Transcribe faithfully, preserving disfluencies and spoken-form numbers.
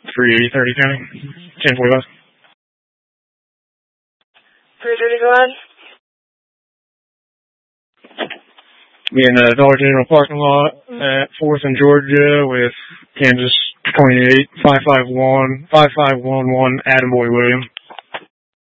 three eighty thirty County, ten forty-five. three thirty, go ahead. Me in the Dollar General parking lot at fourth and Georgia with Kansas twenty-eight, five five one, five five one one, Adam Boy William.